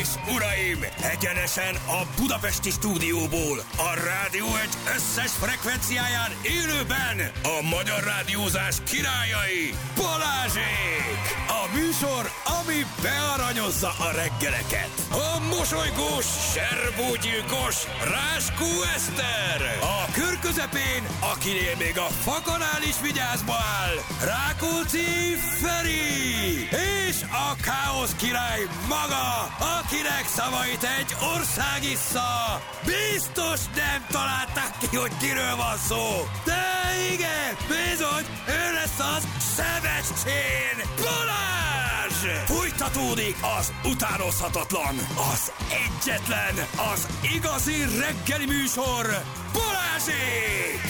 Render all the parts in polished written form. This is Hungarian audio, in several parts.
és uraim, egyenesen a budapesti stúdióból, a Rádió Egy összes frekvenciáján élőben a magyar rádiózás királyai, Balázsék! A műsor, ami bearanyozza a reggeleket. A mosolygós, serbógyilkos Ráskó Eszter. A kör közepén, akinél még a fakanál is vigyázba áll, Rákóczi Feri. És a káosz király maga, akinek szavait egy ország issza. Biztos nem találták ki, hogy kiről van szó. De igen, bizony, ő lesz az Sebestyén Balázs! Fújtatódik az utánozhatatlan, az egyetlen, az igazi reggeli műsor, Balázsék!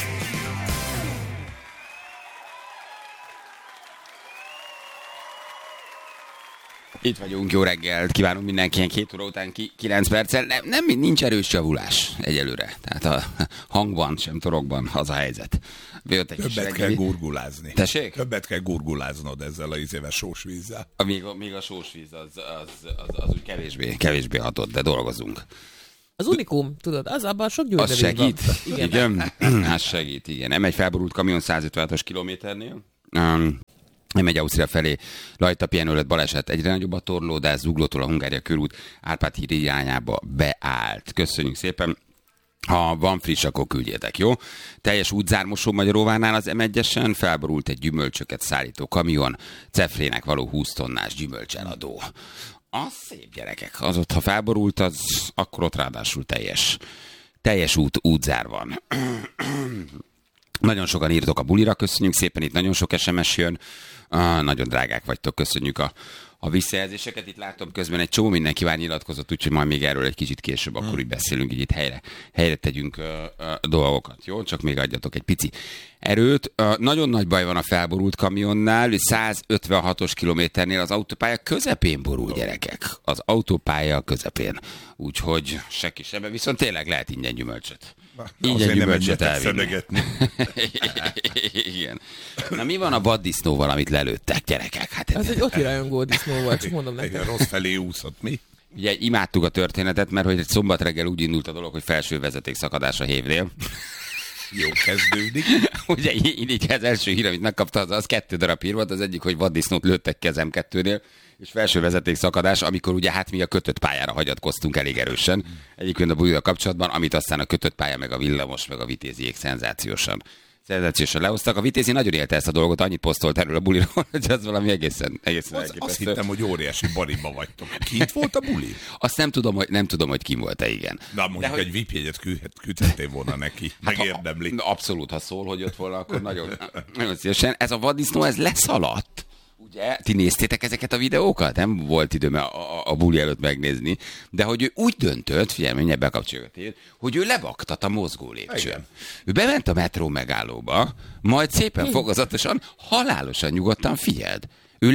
Itt vagyunk, jó reggelt, kívánunk mindenkinek 2 óra után 9 perccel. Nincs erős javulás egyelőre. Tehát a hangban, sem torokban az a helyzet. Többet kell gurgulázni. Tessék? Többet kell gurguláznod ezzel a izével sós vízzel. Még a sós víz az úgy kevésbé hatott, de dolgozunk. Az unikum, tudod, az abban sok gyógynövény van. Az segít? Igen. Az segít, igen. Nem egy felborult kamion 156-os kilométernél. Nem megy Ausztria felé, rajta pihenő lett baleset, egyre nagyobb a torlódás, Zuglótól a Hungária körút Árpád híd irányába beállt. Köszönjük szépen! Ha van friss, akkor küldjétek, jó? Teljes útzármosó Magyaróvárnál az M1-esen, felborult egy gyümölcsöket szállító kamion, Cefrének való 20 tonnás gyümölcseladó. Az szép, gyerekek, az ott, ha felborult, akkor ott ráadásul teljes útzár van. Nagyon sokan írtok a bulira, köszönjük szépen, itt nagyon sok SMS jön, nagyon drágák vagytok, köszönjük a visszajelzéseket. Itt látom közben egy csomó mindenki már nyilatkozott, úgyhogy majd még erről egy kicsit később akkor úgy beszélünk, így itt helyre tegyünk dolgokat, jó? Csak még adjatok egy pici erőt. Nagyon nagy baj van a felborult kamionnál, 156-os kilométernél az autópálya közepén borul, gyerekek. Az autópálya közepén. Úgyhogy se kisebben, viszont tényleg lehet ingyen gyümölcsöt. Ingyen gyümölcsöt elvinni. Igen. Na mi van a vaddisznóval, amit lelőttek, gyerekek? Hát ez egy Oti rajongó disznó volt, csak mondom nektek. Rossz felé úszott, mi? Ugye imádtuk a történetet, mert hogy egy szombat reggel úgy indult a dolog, hogy felső vezeték szakadás a Hévnél. Jó kezdődik. Ugye így az első hír, amit megkapta, az 2 darab hír volt. Az egyik, hogy vaddisznót lőttek ki az M2-nél, és felső vezeték szakadás, amikor ugye hát mi a kötött pályára hagyatkoztunk elég erősen. Egyébként a bulival kapcsolatban, amit aztán a kötött pálya, meg a villamos, meg a vitéziék szenzációsan lehoztak. A Vitézi nagyon élte ezt a dolgot, annyit posztolt erről a buliról, hogy az valami egészen elképesztő. Azt hittem, hogy óriási bariba vagytok. Kint volt a buli? Azt nem tudom, hogy kim volt-e, igen. Na mondjuk egy VIP-jegyet küldhettél volna neki. Megérdemli. Abszolút, ha szól, hogy ott volna, akkor nagyon szívesen. Ez a vaddisznó, ez leszaladt. Ugye? Ti néztétek ezeket a videókat? Nem volt időm a buli előtt megnézni, de hogy ő úgy döntött, figyelj, mindjárt bekapcsolja, hogy ő lebaktat a mozgó lépcsőn. Ő bement a metró megállóba, majd szépen fokozatosan, halálosan nyugodtan figyeld. Ő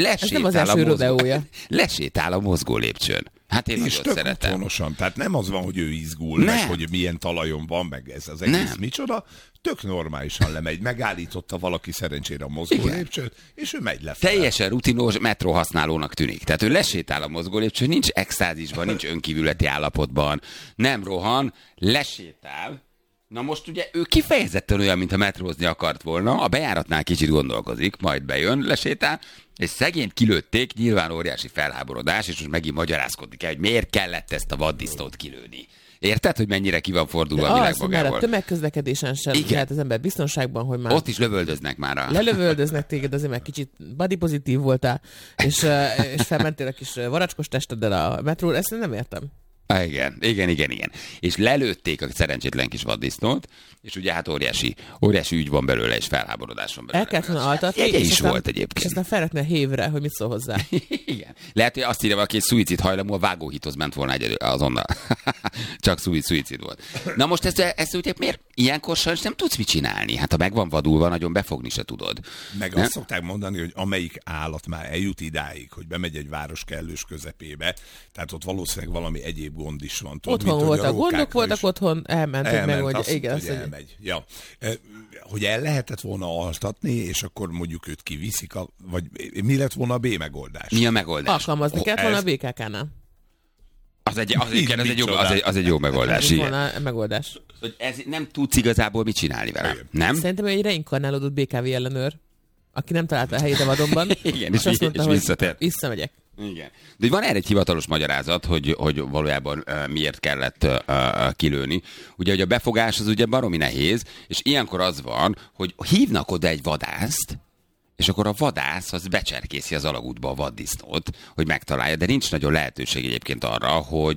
lesétál a mozgó lépcsőn. Hát én és nagyon szeretem. Otthonosan. Tehát nem az van, hogy ő izgul, meg hogy milyen talajon van, meg ez az egész micsoda. Tök normálisan lemegy. Megállította valaki szerencsére a mozgó lépcsőt, és ő megy lefelé. Teljesen rutinos metró használónak tűnik. Tehát ő lesétál a mozgó lépcsőn, nincs extázisban, nincs önkívületi állapotban, nem rohan, lesétál. Na most ugye ő kifejezetten olyan, mint a metrózni akart volna, a bejáratnál kicsit gondolkozik, majd bejön, lesétál, és szegényt kilőtték, nyilván óriási felháborodás, és most megint magyarázkodni kell, hogy miért kellett ezt a vaddisznót kilőni. Érted, hogy mennyire ki van fordulva a világ magából? A tömegközlekedésen sem lehet az ember biztonságban, hogy már... Ott is lövöldöznek már. Lelövöldöznek téged, azért meg kicsit body pozitív voltál, és felmentél a kis varacskos testeddel a metróra, ezt nem értem. Igen. És lelőtték a szerencsétlen kis vaddisznót, és ugye hát óriási ügy van belőle, és felháborodás van belőle. El kellett volna altatni, és volt egyébként. És aztán felrakni a hévre, hogy mit szól hozzá. Igen. Lehet, hogy azt írja valaki, hogy szuicid hajlamú, a vágóhithoz ment volna azonnal. Csak szuicid volt. Na most ezt ugye miért ilyenkor sajnos nem tudsz mit csinálni? Hát ha meg van vadulva, nagyon befogni se tudod. Meg azt szokták mondani, hogy amelyik állat már eljut idáig, hogy bemegy egy város kellős közepébe, tehát ott valószínűleg valami egyéb gond is van. Otthon voltak, gondok voltak otthon, elment meg, hogy igen, hogy elmegy. Ja. Hogy el lehetett volna altatni, és akkor mondjuk őt kiviszik, vagy mi lett volna a B megoldás? Mi a megoldás? Alkalmazni kellett volna a BKK-nál. Az egy jó megoldás. Ez volna a megoldás. Hogy ez nem tudsz igazából mit csinálni vele, nem? Szerintem egy reinkarnálódott BKV ellenőr, aki nem találta a helyét a vadonban. Igen, és azt mondta, és visszatért. Visszamegyek. Igen. De van erre egy hivatalos magyarázat, hogy valójában miért kellett kilőni. Ugye, hogy a befogás az ugye baromi nehéz, és ilyenkor az van, hogy hívnak oda egy vadászt, és akkor a vadász az becserkészi az alagútba a vaddisznót, hogy megtalálja, de nincs nagyon lehetőség egyébként arra,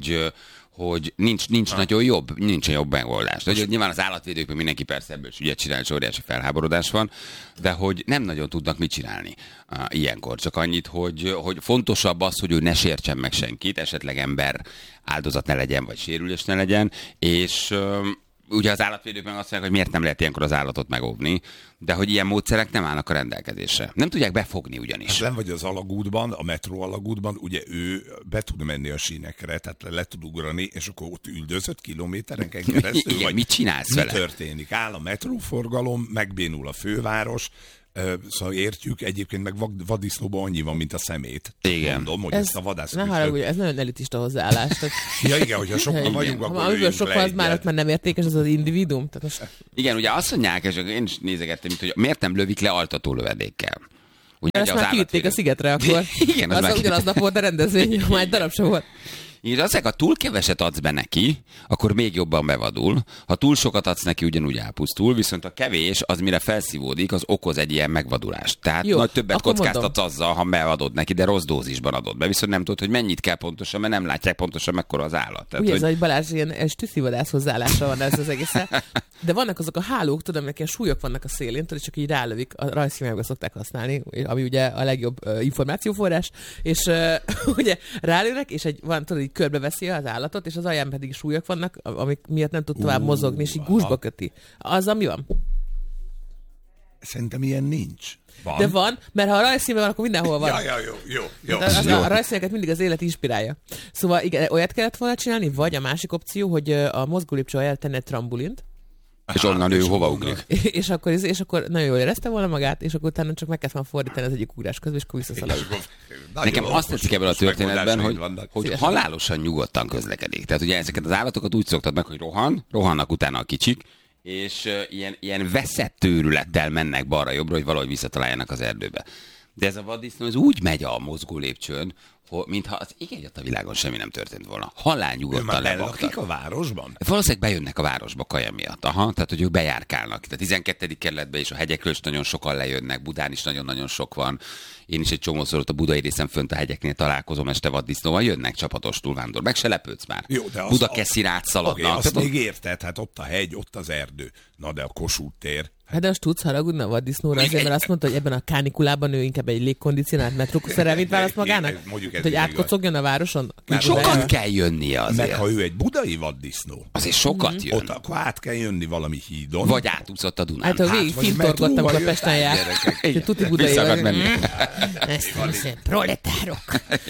hogy nincs nagyon jobb megoldás. De, hogy nyilván az állatvédőkben mindenki persze ebből is ügyet csinál, és óriási felháborodás van, de hogy nem nagyon tudnak mit csinálni ilyenkor. Csak annyit, hogy fontosabb az, hogy ő ne sértsen meg senkit, esetleg ember áldozat ne legyen, vagy sérülés ne legyen, és ugye az állatvédők meg azt mondják, hogy miért nem lehet ilyenkor az állatot megóvni, de hogy ilyen módszerek nem állnak a rendelkezésre. Nem tudják befogni ugyanis. Hát nem vagy az alagútban, a metró alagútban, ugye ő be tud menni a sínekre, tehát le tud ugrani, és akkor ott üldözött kilométerenken keresztül. Igen, mit csinálsz vele? Mi történik? Áll a metróforgalom, megbénul a főváros, szóval értjük, egyébként meg vaddisznóban annyi van, mint a szemét. Igen. Mondom, hogy ezt a vadász... Ne haragudj, ez nagyon elitista hozzáállás. Ja igen, hogyha sokan vagyunk, akkor amiből sokkal az már nem értékes, az az individuum. Tehát most... Igen, ugye azt mondják, és én is nézegettem, hogy miért nem lövik le altató lövedékkel. Ugye, ezt már kivitték a szigetre akkor. Igen, az ugyanaznap volt a rendezvény, már egy darab sem volt. És azt ha túl keveset adsz be neki, akkor még jobban bevadul. Ha túl sokat adsz neki, ugyanúgy elpusztul, viszont a kevés, az mire felszívódik, az okoz egy ilyen megvadulást. Tehát nagy többet kockáztatsz azzal, ha beadod neki, de rossz dózisban adod be. Viszont nem tudod, hogy mennyit kell pontosan, mert nem látják pontosan, mekkora az állat. Tehát, ugye ez, hogy Balázs ilyen tűszivadász hozzáállása van ez az egész. De vannak azok a hálók, tudom, hogy ilyen súlyok vannak a szélén, tudod, csak így rálövik, a rajzfilmekben szokták használni, ami ugye a legjobb információforrás, és ugye rálőnek, és van, tudod, így körbeveszi az állatot, és az alján pedig súlyok vannak, amik miatt nem tud tovább mozogni, és így gúzsba köti. Az, ami van. Szerintem ilyen nincs. Van. De van, mert ha a rajzszínben van, akkor mindenhol van. Jó. A rajzszíneket mindig az élet inspirálja. Szóval igen, olyat kellett volna csinálni, vagy a másik opció, hogy a mozgólépcső alján tenni egy trambolint, és onnan ő hova ugrik. És akkor nagyon jól érezte volna magát, és akkor utána csak meg kellett volna fordítani az egyik ugrás közben, és akkor visszaszaladt. Nekem azt tetszik ebből a történetben, hogy halálosan nyugodtan közlekedik. Tehát ugye ezeket az állatokat úgy szoktad meg, hogy rohannak utána a kicsik, és ilyen veszett tőrülettel mennek balra-jobbra, hogy valahogy visszataláljanak az erdőbe. De ez a vaddisznó az úgy megy a mozgó lépcsőn, mintha az ég a világon semmi nem történt volna. Halálnyugodtan lebaktak. A városban? Valószínűleg bejönnek a városba kaja miatt. Aha, tehát, hogy ők bejárkálnak. Tehát 12. kerületben is a hegyekről is nagyon sokan lejönnek, Budán is nagyon-nagyon sok van. Én is egy csomószor ott a budai részen fönt a hegyeknél találkozom este vaddisznóval, jönnek csapatos túlvándor. Meg se lepődsz már. Jó, de Budakeszin átszaladnak. Okay, azt még érted, hát ott a hegy, ott az erdő. Na de a Kossuth tér. Hát de most tudsz haragudni a vaddisznóra azért, mert azt mondta, hogy ebben a kánikulában ő inkább egy légkondicionált metrószerelvényt választ magának? Hogy átkocogjon a városon? Sokat kell jönnie azért. Meg ha ő egy budai vaddisznó. Azért sokat jön. Ott akkor át kell jönni valami hídon. Vagy átúszott a Dunán. Hát ha végig fintorgottam, amikor Pesten járt. Tuti budai vagy. Ezt proletárok.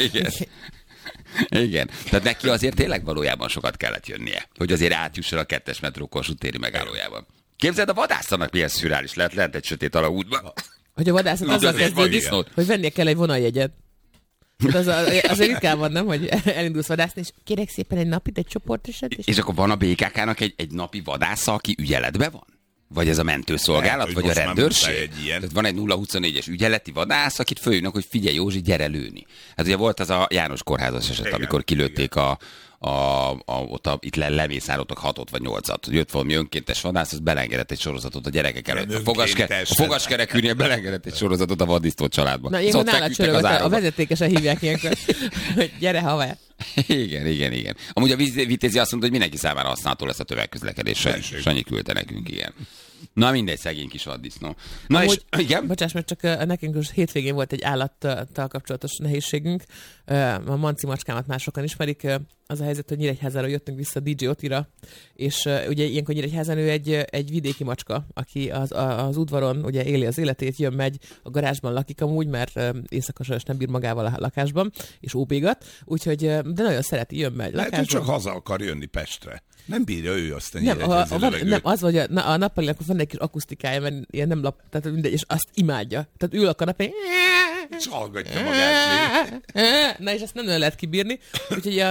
Igen. Tehát neki azért tényleg valójában sokat kellett jönnie, hogy azért átjusson a 2-es metró Kossuth téri megállójában. Képzeld, a vadászanak milyen szürális lehet egy sötét alagútban. Hogy a vadászat azzal kezdődik, hogy vennie kell egy vonaljegyet. Az ritkán van, nem? Hogy elindulsz vadászni, és kérek szépen egy napit, egy csoportosat. És akkor van a BKK-nak egy napi vadásza, aki ügyeletben van? Vagy ez a mentőszolgálat, vagy a rendőrség? Tehát van egy 0-24-es ügyeleti vadász, akit följönnek, hogy figyelj Józsi, gyere lőni. Hát ugye volt az a János kórházas eset, amikor kilőtték itt lemészároltak 6 vagy 8-at. Jött valami önkéntes vadász, az belengedett egy sorozatot a gyerekek előtt. A fogaskerekűnél belengedett egy sorozatot a vaddisznó családba. Na, ilyenkor nála csörögött, a vezetékesen hívják ilyenkor, hogy gyere haver. Igen. Amúgy a Vitézi azt mondta, hogy mindenki számára használható lesz a tömegközlekedés. Sanyi küldte nekünk, igen. Na mindegy, szegény kis vaddisznó. Na amúgy, és igen? Bocsáss, mert csak nekünk most hétvégén volt egy állattal kapcsolatos nehézségünk. A Manci macskámat már sokan ismerik. Az a helyzet, hogy Nyíregyházáról jöttünk vissza DJ Otira, és ugye ilyenkor Nyíregyházán ő egy vidéki macska, aki az udvaron ugye éli az életét, jön-megy, a garázsban lakik amúgy, mert éjszaka sajnos nem bír magával a lakásban, és óbégat, úgyhogy de nagyon szereti, jön-megy lakásban. Lehet, hogy csak haza akar jönni Pestre. Nem bírja ő azt a nem, az, hogy a nappalinak van egy kis akusztikája, mert ilyen nem lap, tehát mindegy, és azt imádja. Tehát ül a kanapén, és hallgatja magát még. Na és ezt nem nagyon lehet kibírni, úgyhogy a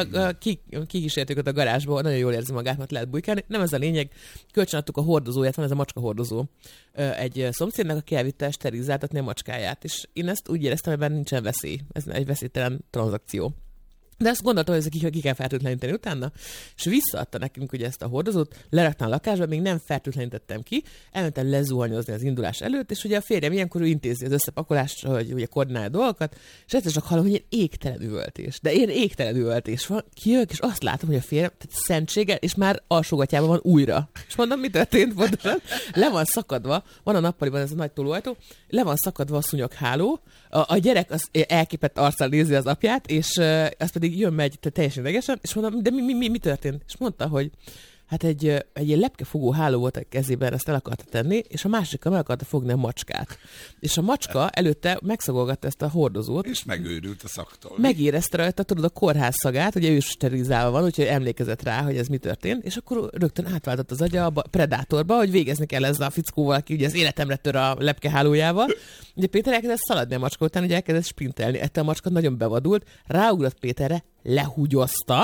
kikísértük ott a garázsba, nagyon jól érzi magát, mert lehet bujkálni. Nem ez a lényeg, kölcsönadtuk a hordozóját, van ez a macska hordozó egy szomszédnak, aki elvitte sterilizáltatni a macskáját. És én ezt úgy éreztem, hogy ebben nincsen veszély. Ez egy veszélytelen tranzakció. De azt gondoltam, hogy ezt ki kell fertőtleníteni utána, és visszaadta nekünk ugye ezt a hordozót, leraktam a lakásba, még nem fertőtlenítettem ki, elmentem lezuhanyozni az indulás előtt, és ugye a férjem ilyenkor ő intézi az összepakolást, hogy ugye koordinálja a dolgokat, és egyszer csak hallom, hogy ilyen égtelen üvöltés. De ilyen égtelen üvöltés van, kijövök, és azt látom, hogy a férjem, tehát szentséggel, és már alsógatjában van újra. És mondom, mi történt pontosan? Le van szakadva, van a nappaliban ez a nagy tolóajtó, le van szakadva a szúnyogháló, a gyerek az elképett arccal nézi az apját, és az pedig jön-megy teljesen idegesen, és mondom, de mi történt? És mondta, hogy hát egy ilyen lepkefogó háló volt a kezében, ezt el akarta tenni, és a másikkal meg akarta fogni a macskát. És a macska előtte megszagolgatta ezt a hordozót. És megőrült a szaktól. Megérezte rajta, tudod, a kórház szagát, ugye ő is sterilizálva van, úgyhogy emlékezett rá, hogy ez mi történt, és akkor rögtön átváltott az agya a predátorba, hogy végezni kell ezzel a fickóval, aki ugye az életemre tör a lepkehálójával. Ugye Péter elkezdett szaladni a macska után, ugye elkezdett sprintelni. Ettől a macska nagyon bevadult, ráugrott Péterre, lehúgyozta.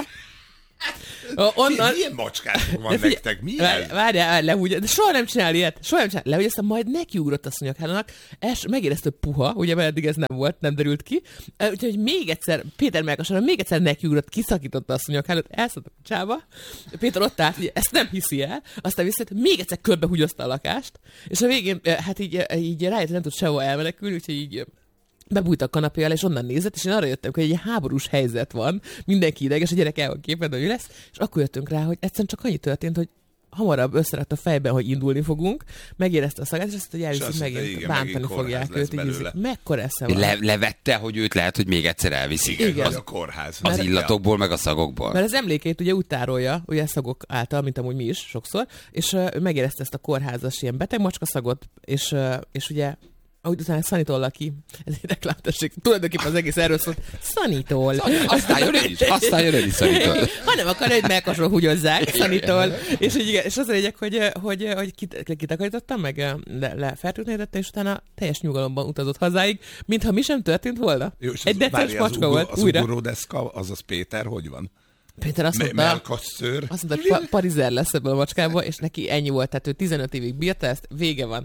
Milyen macskák van nektek? Milyen? Várjál, lehúgy, de soha nem csinál ilyet. Soha nem csinál. Lehúgy, aztán majd nekiugrott a szúnyoghálónak, és megérezte puha, ugye, mert eddig ez nem volt, nem derült ki. Úgyhogy még egyszer, Péter Melkason még egyszer nekiugrott, kiszakította a szúnyoghálót, elszállt a kocsába. Péter ott állt, ugye, ezt nem hiszi el, aztán visszajött, még egyszer körbehúgyozta a lakást, és a végén, hát így rájött, nem tud sehol elmenekülni, úgyhogy így bebújt a kanapé alá, és onnan nézett, és én arra jöttem, hogy egy háborús helyzet van, mindenki ideges, a gyerek el van képed, hogy lesz, és akkor jöttünk rá, hogy egyszerűen csak annyi történt, hogy hamarabb összerakt a fejben, hogy indulni fogunk, megérezte a szagát, és azt, hogy elviszik megint bántani fogják őt. Mekkora esze van. Levette, hogy őt lehet, hogy még egyszer elviszik. Igen, a kórház. Az illatokból, meg a szagokból. Mert az emlékeit ugye úgy tárolja, ugye szagok által, mint amúgy mi is sokszor, és megérezte ezt a kórházas ilyen beteg macskaszagot, és ugye ahogy utána Szanitól ki. Ez egy reklámtessék. Tulajdonképpen az egész erről szólt. Szanitól. Aztán jön ön is Szanitól. Ha nem akar, hogy melkasról húgyozzák Szanitól. És az a lényeg, hogy kitakarítottam, meg lefertőtlenítettem, és utána teljes nyugalomban utazott hazáig, mintha mi sem történt volna. Jó, egy decens macska volt. Az ugorodeszka, azaz Péter, hogy van? Péter azt mondta, hogy parizer lesz ebből a macskából, és neki ennyi volt, tehát ő 15 évig bírta ezt, vége van.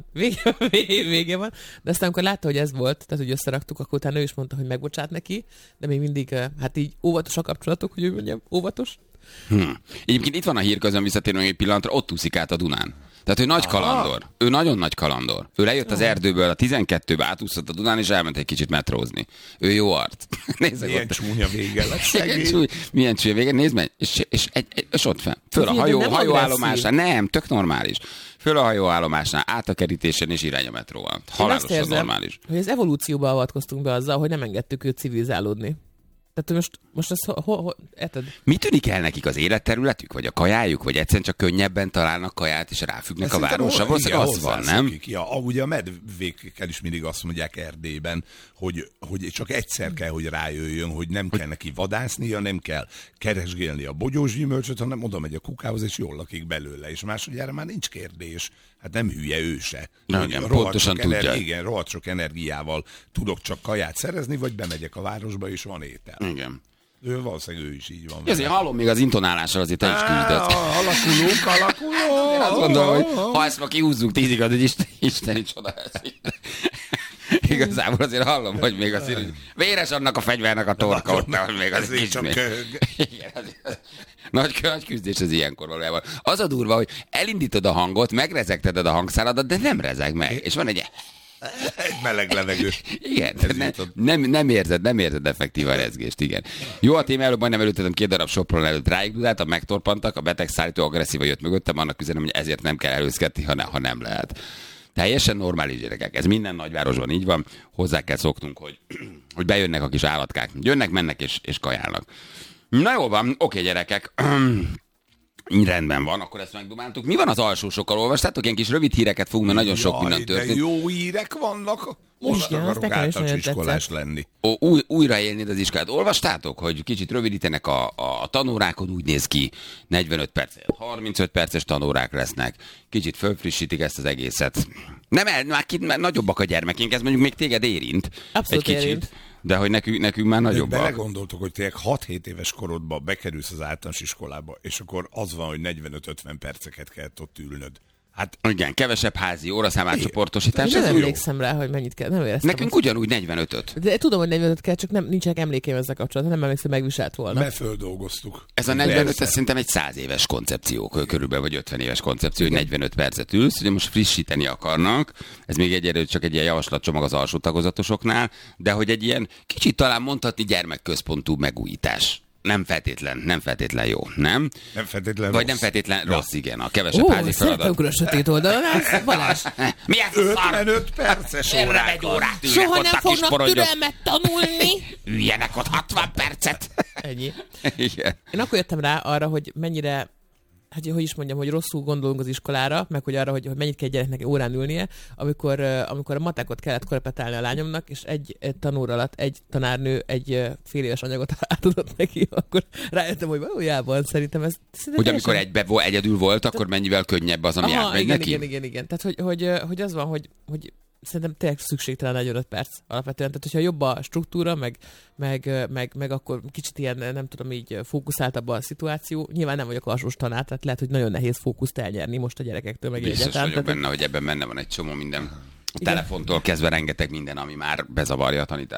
De aztán, amikor látta, hogy ez volt, tehát hogy összeraktuk, akkor utána ő is mondta, hogy megbocsát neki, de még mindig, hát így óvatos a kapcsolatok, hogy ő mondjam, óvatos. Egyébként itt van a hírközön visszatérő egy pillanatra, ott úszik át a Dunán. Tehát ő nagy kalandor. Ő nagyon nagy kalandor. Ő lejött az erdőből a 12-be, átúszott a Dunán, és elment egy kicsit metrózni. Ő jó arc. Milyen csúnya vége lesz. Milyen csúnya vége. Nézd meg, és ott föl a hajóállomásnál. Nem, tök normális. Föl a hajóállomásnál, át a kerítésen, és irány a metróval. Halálosan normális. Hogy az evolúcióba avatkoztunk be azzal, hogy nem engedtük őt civilizálódni. Tehát most ez érted? Mi tűnik el nekik, az életterületük, vagy a kajájuk, vagy egyszerűen csak könnyebben találnak kaját, és ráfüggnek a városra? Valószínűleg az van, nem? Ugye a medvékkel is mindig azt mondják Erdélyben, hogy csak egyszer kell, hogy rájöjjön, hogy nem kell neki vadásznia, nem kell keresgélni a bogyós gyümölcsöt, hanem oda megy a kukához, és jól lakik belőle. És másodjára már nincs kérdés. Hát nem hülye ő se. Igen, pontosan tudja. Igen, rohadt sok energiával tudok csak kaját szerezni, vagy bemegyek a városba, és van étel. Igen. Valószínűleg ő is így van. Azért hallom még az intonálással, azért te is küzdött. Alakulunk. Én azt gondolom, hogy ha ezt ma kihúzzuk 10-ig, az egy isteni csoda. Igazából azért hallom, hogy még az véres annak a fegyvernek a torka ott, hogy még az is még. Igen, nagy küzdés az ilyenkor valójában. Az a durva, hogy elindítod a hangot, megrezegteted a hangszáladat, de nem rezeg meg. És van egy meleg levegő. Igen, nem érzed effektív a rezgést, igen. Jó a téma, előbb majdnem előttem 2 darab Sopron előtt ráigduláltam, megtorpantak, a betegszállító agresszívan jött mögöttem, annak üzenem, hogy ezért nem kell előzkedni, ha nem lehet. Teljesen normális gyerekek. Ez minden nagyvárosban így van. Hozzá kell szoknunk, hogy bejönnek a kis állatkák. Jönnek, mennek és kajálnak. Na jó van, oké gyerekek. Rendben van, akkor ezt megdumáltuk. Mi van az alsósokkal? Olvastátok? Ilyen kis rövid híreket fogunk, mert nagyon sok minden történt. De jó hírek vannak. Most akarok általános iskolás lenni. Újraélni az iskolát. Olvastátok, hogy kicsit rövidítenek a tanórákon, úgy néz ki, 45 perc, 35 perces tanórák lesznek. Kicsit fölfrissítik ezt az egészet. Nem, már nagyobbak a gyermekénk, ez mondjuk még téged érint. Abszolút egy kicsit. Érint. de hogy nekünk már nagyobb. Belegondoltok, hogy tényleg 6-7 éves korodban bekerülsz az általános iskolába, és akkor az van, hogy 45-50 perceket kellett ott ülnöd. Hát igen, kevesebb házi óra, átcsoportosítás. Nem emlékszem rá, hogy mennyit kell. Nem éreztem. Nekünk ugyanúgy 45-öt. De tudom, hogy 45 kell, csak nincsenek emlékeim ezzel kapcsolatban. Nem emlékszem, megviselt volna. Beföldolgoztuk. Ez a 45, ez szerintem egy 100 éves koncepció, körülbelül, vagy 50 éves koncepció, hogy 45 percet ülsz, ugye most frissíteni akarnak, ez még egyelőre csak egy ilyen javaslatcsomag az alsó tagozatosoknál, de hogy egy ilyen kicsit talán mondhatni gyermekközpontú megújítás. Nem feltétlen jó, nem? Nem feltétlen vagy rossz. nem feltétlen rossz, igen. A kevesebb házi feladat. A sötét oldalon, Balázs. Mi ez 55 perces órát. Soha nem fognak türelmet tanulni. Üljenek ott 60 percet. Ennyi. Igen. Én akkor jöttem rá arra, hogy mennyire, hogy is mondjam, hogy rosszul gondolunk az iskolára, meg hogy arra, hogy mennyit kell gyereknek órán ülnie, amikor a matekot kellett korrepetálni a lányomnak, és egy tanóra alatt egy tanárnő egy fél éves anyagot átadott neki, akkor rájöttem, hogy valójában szerintem ez... Hogy amikor egyedül volt, akkor mennyivel könnyebb az, ami átmegy neki? Igen. Tehát, hogy az van, hogy szerintem tényleg szükségtelen 45 perc alapvetően. Tehát, hogyha jobb a struktúra, meg akkor kicsit ilyen, nem tudom, így fókuszáltabb a szituáció. Nyilván nem vagyok alsós tanár, tehát lehet, hogy nagyon nehéz fókuszt elnyerni most a gyerekektől, meg biztos vagyok benne, hogy ebben benne van egy csomó minden. A telefontól kezdve rengeteg minden, ami már bezavarja a tanítást.